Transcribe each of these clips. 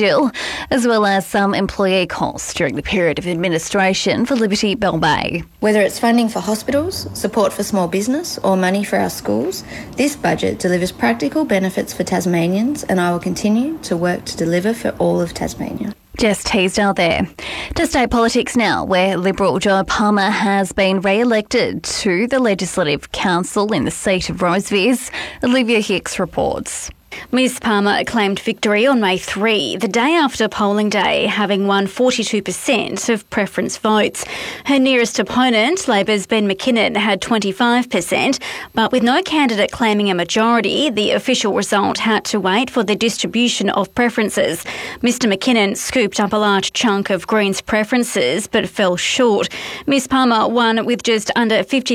deal, as well as some employee costs during the period of administration for Liberty Bell Bay. Whether it's funding for hospitals, support for small business or money for our schools, this budget delivers practical benefits for Tasmanians, and I will continue to work to deliver for all of Tasmania. Jess Teasdale there. To state politics now, where Liberal Joe Palmer has been re-elected to the Legislative Council in the seat of Rosevears. Olivia Hicks reports. Ms Palmer claimed victory on May 3, the day after polling day, having won 42% of preference votes. Her nearest opponent, Labor's Ben McKinnon, had 25%, but with no candidate claiming a majority, the official result had to wait for the distribution of preferences. Mr McKinnon scooped up a large chunk of Greens' preferences, but fell short. Ms Palmer won with just under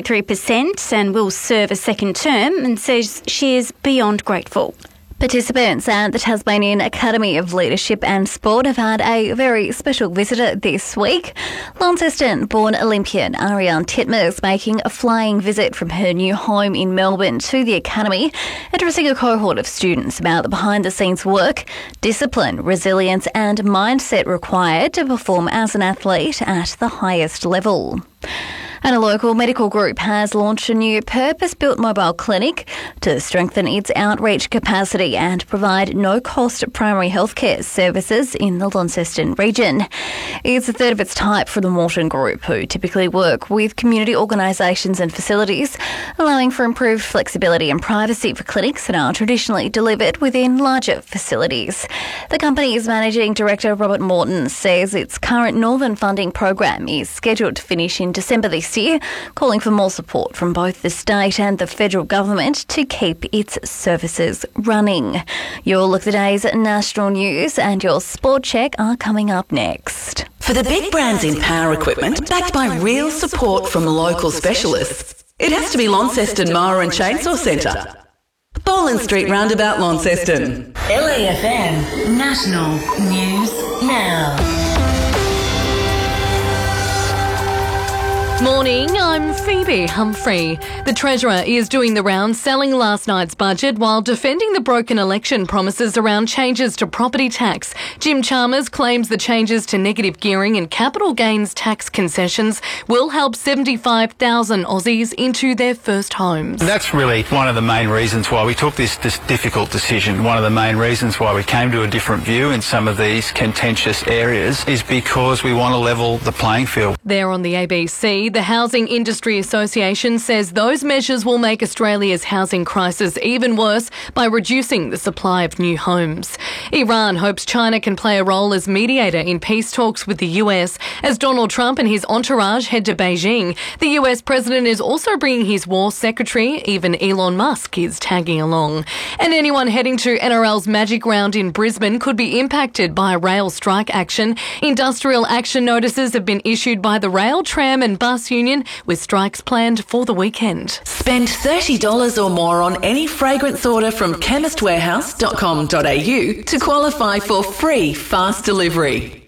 53% and will serve a second term, and says she is beyond grateful. Participants at the Tasmanian Academy of Leadership and Sport have had a very special visitor this week. Launceston-born Olympian Ariane Titmus making a flying visit from her new home in Melbourne to the Academy, addressing a cohort of students about the behind-the-scenes work, discipline, resilience and mindset required to perform as an athlete at the highest level. And a local medical group has launched a new purpose-built mobile clinic to strengthen its outreach capacity and provide no-cost primary healthcare services in the Launceston region. It's a third of its type for the Morton Group, who typically work with community organisations and facilities, allowing for improved flexibility and privacy for clinics that are traditionally delivered within larger facilities. The company's managing director, Robert Morton, says its current Northern funding program is scheduled to finish in December this year, calling for more support from both the state and the federal government to keep its services running. Your look at the day's national news and your sport check are coming up next. For the big brands in power equipment, backed by real support from local specialists, it has to be Launceston Mower and Chainsaw Centre. Boland Street Roundabout, Launceston. LAFM National News Now. Morning, I'm Phoebe Humphrey. The Treasurer is doing the rounds selling last night's budget while defending the broken election promises around changes to property tax. Jim Chalmers claims the changes to negative gearing and capital gains tax concessions will help 75,000 Aussies into their first homes. That's really one of the main reasons why we took this difficult decision. One of the main reasons why we came to a different view in some of these contentious areas is because we want to level the playing field. There on the ABC, the Housing Industry Association says those measures will make Australia's housing crisis even worse by reducing the supply of new homes. Iran hopes China can play a role as mediator in peace talks with the US as Donald Trump and his entourage head to Beijing. The US president is also bringing his war secretary. Even Elon Musk is tagging along. And anyone heading to NRL's Magic Round in Brisbane could be impacted by rail strike action. Industrial action notices have been issued by the Rail, Tram and Bus Union, with strikes planned for the weekend. Spend $30 or more on any fragrance order from chemistwarehouse.com.au to qualify for free fast delivery.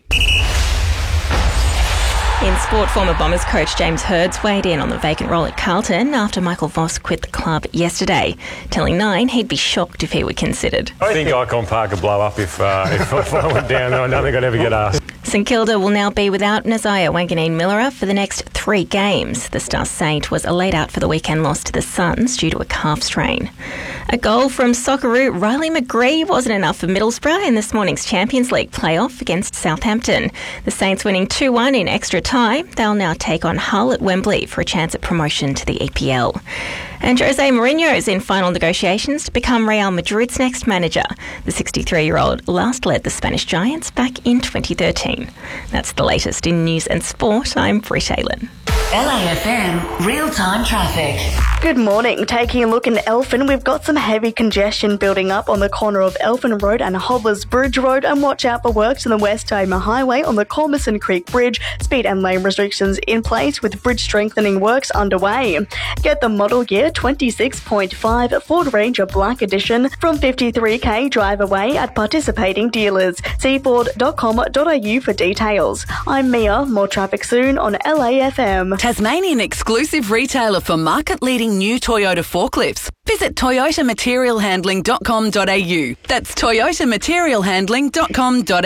In sport, former Bombers coach James Hirds weighed in on the vacant role at Carlton after Michael Voss quit the club yesterday, telling Nine he'd be shocked if he were considered. I think Icon Park would blow up if I went down there. I don't think I'd ever get asked. St Kilda will now be without Nazaya Wanganeen-Miller for the next 3 games. The Star Saint was a laid-out for the weekend loss to the Suns due to a calf strain. A goal from Socceroo Riley McGree wasn't enough for Middlesbrough in this morning's Champions League playoff against Southampton. The Saints winning 2-1 in extra time. They'll now take on Hull at Wembley for a chance at promotion to the EPL. And Jose Mourinho is in final negotiations to become Real Madrid's next manager. The 63-year-old last led the Spanish Giants back in 2013. That's the latest in news and sport. I'm Britt Aylen. LAFM real-time traffic. Good morning. Taking a look in Elphin, we've got some heavy congestion building up on the corner of Elphin Road and Hobblers Bridge Road, and watch out for works on the West Tamar Highway on the Cormison Creek Bridge. Speed and lane restrictions in place with bridge strengthening works underway. Get the model year 26.5 Ford Ranger Black Edition from 53k drive away at participating dealers. See ford.com.au for details. I'm Mia. More traffic soon on LAFM. Tasmanian exclusive retailer for market-leading new Toyota forklifts. Visit toyotamaterialhandling.com.au. That's toyotamaterialhandling.com.au.